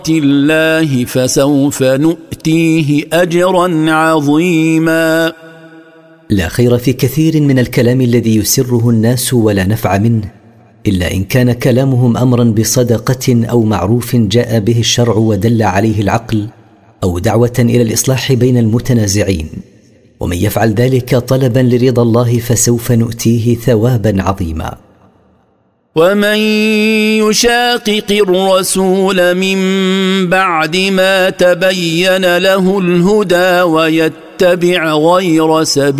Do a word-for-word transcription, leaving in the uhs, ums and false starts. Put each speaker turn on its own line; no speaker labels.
الله فسوف نؤتيه أجرا عظيما.
لا خير في كثير من الكلام الذي يسره الناس ولا نفع منه إلا إن كان كلامهم أمرا بصدقة أو معروف جاء به الشرع ودل عليه العقل، أو دعوة إلى الإصلاح بين المتنازعين، ومن يفعل ذلك طلبا لرضا الله فسوف نؤتيه ثوابا عظيما.
ومن يشاقق الرسول من بعد ما تبين له الهدى ويتبع غير سبيل